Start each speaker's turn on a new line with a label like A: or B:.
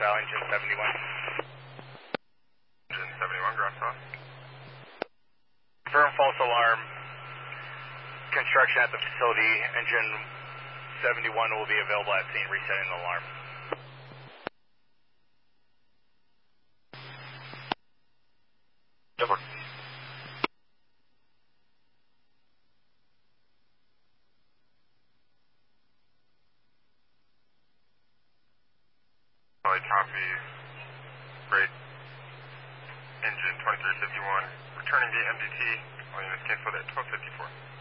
A: Valley, engine 71.
B: Engine 71, ground off.
A: Confirm false alarm. Construction at the facility. Engine 71 will be available at scene, resetting the alarm.
B: Over. Copy. Great. Engine 2351. Returning the MDT. All units canceled at 1254.